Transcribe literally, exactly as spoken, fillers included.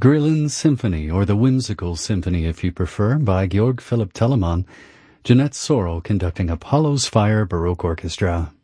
Grillen Symphony, or the Whimsical Symphony if you prefer, by Georg Philipp Telemann, Jeanette Sorrell conducting Apollo's Fire Baroque Orchestra.